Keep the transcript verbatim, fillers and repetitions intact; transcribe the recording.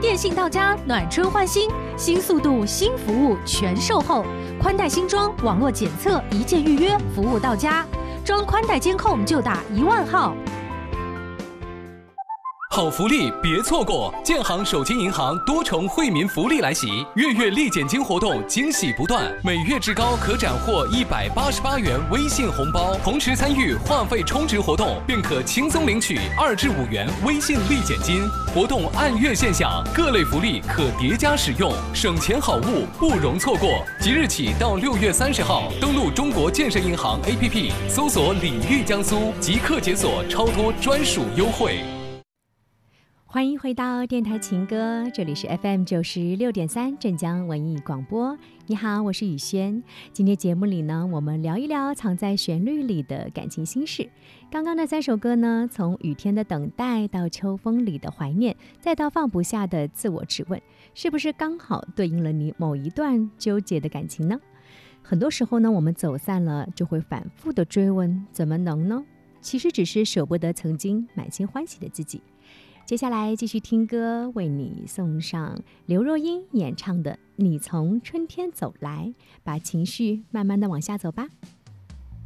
电信到家，暖春换新，新速度、新服务全售后，宽带新装，网络检测，一键预约，服务到家。装宽带监控就打一万号。 好福利别错过！建行手机银行多重惠民福利来袭，月月立减金活动惊喜不断，每月至高可斩获一百八十八元微信红包，同时参与话费充值活动，便可轻松领取二至五元微信立减金。活动按月现享，各类福利可叠加使用，省钱好物不容错过。即日起到六月三十号，登录中国建设银行 A P P， 搜索“礼遇江苏”，即刻解锁超多专属优惠。 欢迎回到电台情歌，这里是 F M 九十六点三镇江文艺广播。你好，我是雨轩。今天节目里呢，我们聊一聊藏在旋律里的感情心事。刚刚的三首歌呢，从雨天的等待到秋风里的怀念，再到放不下的自我质问，是不是刚好对应了你某一段纠结的感情呢？很多时候呢，我们走散了，就会反复的追问，怎么能呢？其实只是舍不得曾经满心欢喜的自己。接下来继续听歌，为你送上刘若英演唱的《你从春天走来》，把情绪慢慢的往下走吧。